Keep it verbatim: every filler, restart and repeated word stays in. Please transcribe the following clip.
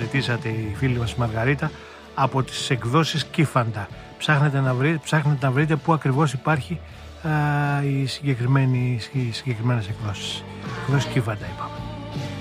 ζητήσατε η φίλη μας Μαργαρίτα, από τις εκδόσεις Κύφαντα. Ψάχνετε να βρείτε, ψάχνετε να βρείτε πού ακριβώς υπάρχει α, οι, συγκεκριμένοι, οι συγκεκριμένες εκδόσεις. Εκδόσεις Κύφαντα είπαμε.